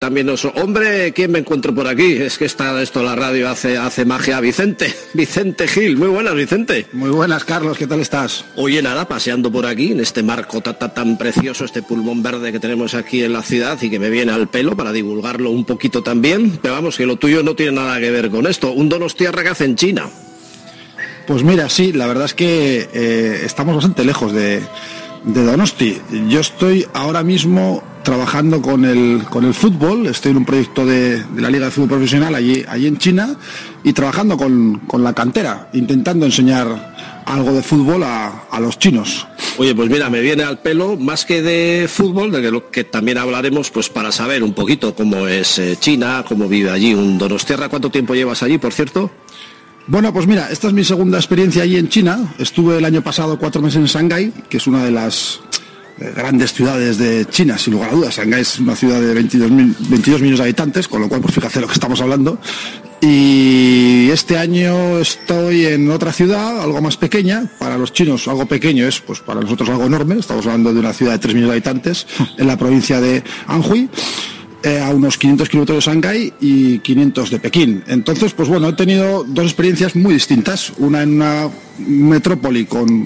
también nos... Hombre, ¿quién me encuentro por aquí? Es que está esto, la radio hace magia. Vicente Gil, muy buenas, Vicente. Muy buenas, Carlos, ¿qué tal estás? Oye, nada, paseando por aquí, en este marco tan precioso, este pulmón verde que tenemos aquí en la ciudad y que me viene al pelo para divulgarlo un poquito también, pero vamos, que lo tuyo no tiene nada que ver con esto. Un donostiarra que hace en China. Pues mira, sí, la verdad es que estamos bastante lejos de Donosti. Yo estoy ahora mismo trabajando con el fútbol, estoy en un proyecto de la Liga de Fútbol Profesional allí en China y trabajando con la cantera, intentando enseñar algo de fútbol a los chinos. Oye, pues mira, me viene al pelo, más que de fútbol, de lo que también hablaremos, pues para saber un poquito cómo es China, cómo vive allí un donostiarra. ¿Cuánto tiempo llevas allí, por cierto? Bueno, pues mira, esta es mi segunda experiencia allí en China. Estuve el año pasado 4 meses en Shanghái, que es una de las grandes ciudades de China, sin lugar a dudas. Shanghái es una ciudad de 22 millones de habitantes, con lo cual, pues fíjate lo que estamos hablando. Y este año estoy en otra ciudad, algo más pequeña. Para los chinos algo pequeño es, pues para nosotros algo enorme. Estamos hablando de una ciudad de 3 millones de habitantes, en la provincia de Anhui. A unos 500 kilómetros de Shanghái y 500 de Pekín. Entonces, pues bueno, he tenido dos experiencias muy distintas. Una en una metrópoli con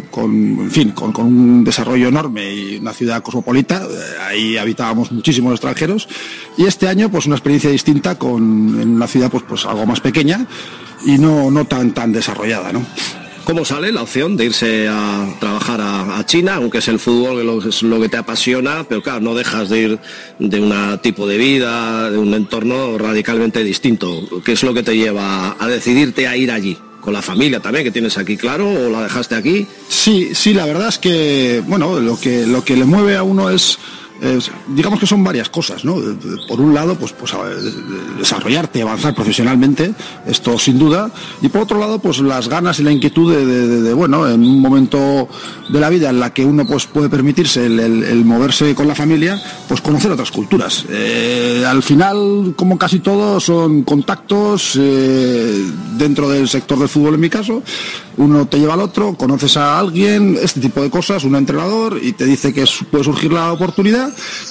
un desarrollo enorme y una ciudad cosmopolita. Ahí habitábamos muchísimos extranjeros. Y este año, pues una experiencia distinta en una ciudad pues algo más pequeña y no tan desarrollada, ¿no? ¿Cómo sale la opción de irse a trabajar a China, aunque es el fútbol es lo que te apasiona, pero claro, no dejas de ir de un tipo de vida, de un entorno radicalmente distinto? ¿Qué es lo que te lleva a decidirte a ir allí? ¿Con la familia también que tienes aquí, claro, o la dejaste aquí? Sí, la verdad es que, bueno, lo que le mueve a uno es... digamos que son varias cosas, ¿no? Por un lado, pues desarrollarte, avanzar profesionalmente, esto sin duda, y por otro lado, pues las ganas y la inquietud de bueno, en un momento de la vida en la que uno pues puede permitirse el moverse con la familia, pues conocer otras culturas. Al final, como casi todo, son contactos dentro del sector del fútbol, en mi caso. Uno te lleva al otro, conoces a alguien, este tipo de cosas, un entrenador, y te dice que puede surgir la oportunidad,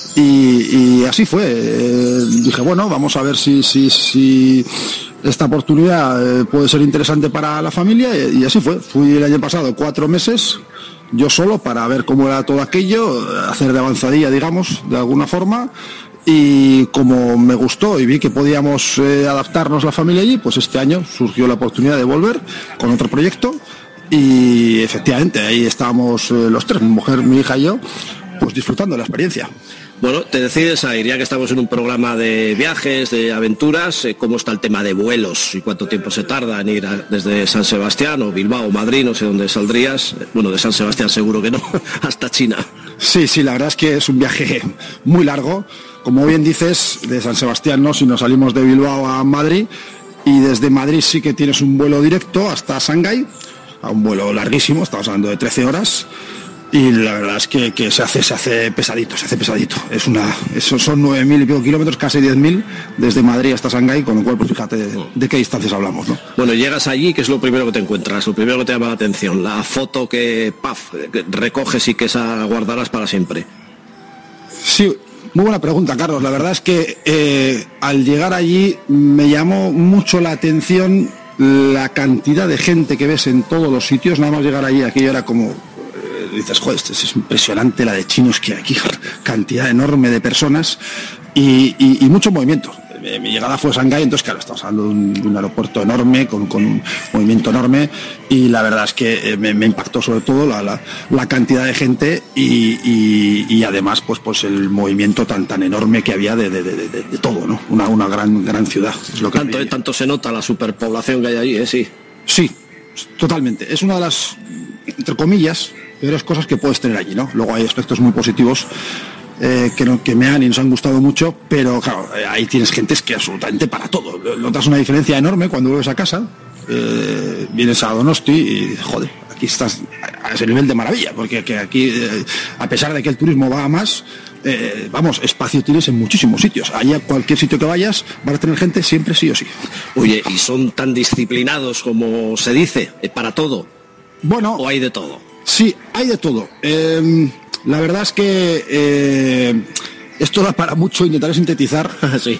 y así fue. Dije, bueno, vamos a ver si esta oportunidad puede ser interesante para la familia, y así fue. Fui el año pasado 4 meses, yo solo, para ver cómo era todo aquello, hacer de avanzadilla, digamos, de alguna forma. Y como me gustó y vi que podíamos adaptarnos la familia allí, pues este año surgió la oportunidad de volver con otro proyecto y efectivamente ahí estábamos los tres, mi mujer, mi hija y yo, pues disfrutando de la experiencia. Bueno, te decides a ir, ya que estamos en un programa de viajes, de aventuras, ¿cómo está el tema de vuelos y cuánto tiempo se tarda en ir desde San Sebastián o Bilbao o Madrid, no sé dónde saldrías? Bueno, de San Sebastián seguro que no, hasta China. Sí, la verdad es que es un viaje muy largo. Como bien dices, de San Sebastián no, si nos salimos de Bilbao a Madrid, y desde Madrid sí que tienes un vuelo directo hasta Shanghái, a un vuelo larguísimo, estamos hablando de 13 horas, y la verdad es que se hace pesadito. Son 9.000 y pico kilómetros, casi 10.000, desde Madrid hasta Shanghái, con lo cual, pues fíjate de qué distancias hablamos, ¿no? Bueno, llegas allí, ¿qué es lo primero que te encuentras? Lo primero que te llama la atención, la foto que recoges y que esa guardarás para siempre. Sí. Muy buena pregunta, Carlos. La verdad es que al llegar allí me llamó mucho la atención la cantidad de gente que ves en todos los sitios. Nada más llegar allí, aquello era como... dices, joder, es impresionante la de chinos que hay aquí, cantidad enorme de personas y mucho movimiento. Mi llegada fue a Shanghái, entonces claro, estamos hablando de un aeropuerto enorme, con un movimiento enorme, y la verdad es que me impactó sobre todo la cantidad de gente y además pues el movimiento tan enorme que había de todo, ¿no? Una gran ciudad. Es lo que tanto se nota la superpoblación que hay allí, sí. Sí, totalmente. Es una de las, entre comillas, peores cosas que puedes tener allí, ¿no? Luego hay aspectos muy positivos que me han y nos han gustado mucho, pero claro, ahí tienes gente que absolutamente para todo. Notas una diferencia enorme cuando vuelves a casa, vienes a Donosti y joder, aquí estás a ese nivel de maravilla, porque que aquí, a pesar de que el turismo va a más, espacio tienes en muchísimos sitios. Allá cualquier sitio que vayas vas a tener gente siempre, sí o sí. Oye, ¿y son tan disciplinados como se dice para todo? Bueno, ¿o hay de todo? Sí, hay de todo. La verdad es que esto da para mucho, intentaré sintetizar. Sí.